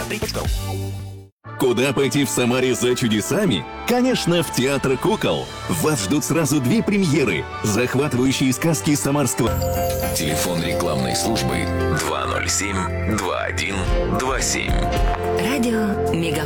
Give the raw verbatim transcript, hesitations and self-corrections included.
три точка ру. Куда пойти в Самаре за чудесами? Конечно, в Театр кукол. Вас ждут сразу две премьеры. Захватывающие сказки самарского. Телефон рекламной службы два ноль семь два один два семь. Радио Мегаполис.